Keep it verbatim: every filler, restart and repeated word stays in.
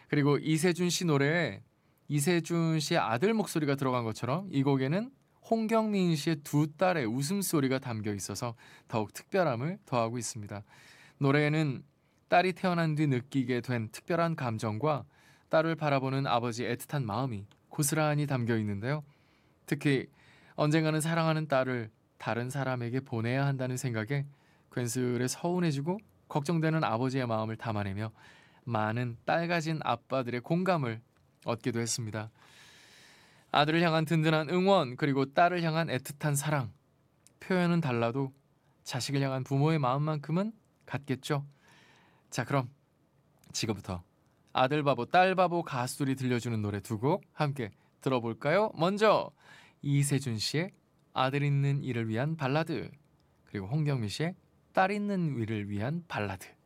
그리고 이세준 씨 노래에 이세준 씨의 아들 목소리가 들어간 것처럼 이 곡에는 홍경민 씨의 두 딸의 웃음소리가 담겨 있어서 더욱 특별함을 더하고 있습니다. 노래에는 딸이 태어난 뒤 느끼게 된 특별한 감정과 딸을 바라보는 아버지의 애틋한 마음이 고스란히 담겨 있는데요. 특히 언젠가는 사랑하는 딸을 다른 사람에게 보내야 한다는 생각에 괜스레 서운해지고 걱정되는 아버지의 마음을 담아내며 많은 딸 가진 아빠들의 공감을 얻기도 했습니다. 아들을 향한 든든한 응원 그리고 딸을 향한 애틋한 사랑, 표현은 달라도 자식을 향한 부모의 마음만큼은 같겠죠. 자, 그럼 지금부터 아들 바보 딸 바보 가수들이 들려주는 노래 두 곡 함께 들어볼까요? 먼저 이세준 씨의 아들 있는 이를 위한 발라드, 그리고 홍경민 씨의 딸 있는 위를 위한 발라드.